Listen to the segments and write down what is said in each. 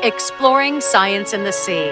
Exploring science in the sea.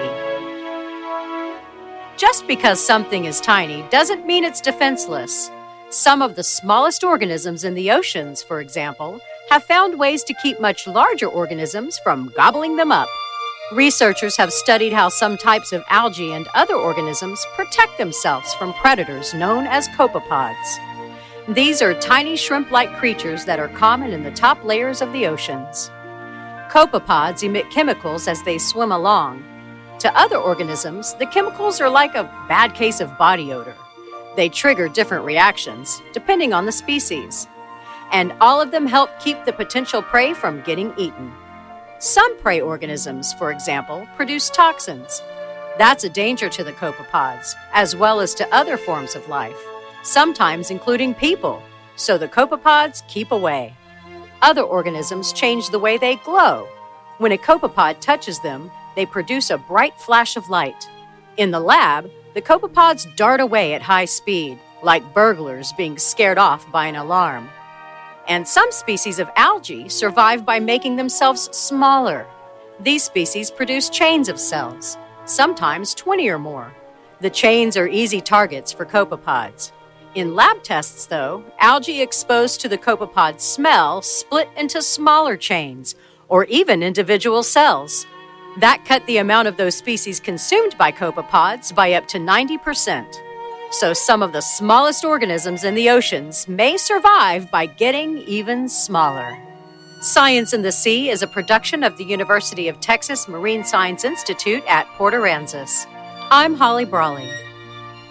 Just because something is tiny doesn't mean it's defenseless. Some of the smallest organisms in the oceans, for example, have found ways to keep much larger organisms from gobbling them up. Researchers have studied how some types of algae and other organisms protect themselves from predators known as copepods. These are tiny shrimp-like creatures that are common in the top layers of the oceans. Copepods emit chemicals as they swim along. To other organisms, the chemicals are like a bad case of body odor. They trigger different reactions, depending on the species. And all of them help keep the potential prey from getting eaten. Some prey organisms, for example, produce toxins. That's a danger to the copepods, as well as to other forms of life, sometimes including people, so the copepods keep away. Other organisms change the way they glow. When a copepod touches them, they produce a bright flash of light. In the lab, the copepods dart away at high speed, like burglars being scared off by an alarm. And some species of algae survive by making themselves smaller. These species produce chains of cells, sometimes 20 or more. The chains are easy targets for copepods. In lab tests, though, algae exposed to the copepod smell split into smaller chains, or even individual cells. That cut the amount of those species consumed by copepods by up to 90%. So some of the smallest organisms in the oceans may survive by getting even smaller. Science in the Sea is a production of the University of Texas Marine Science Institute at Port Aransas. I'm Holly Brawley.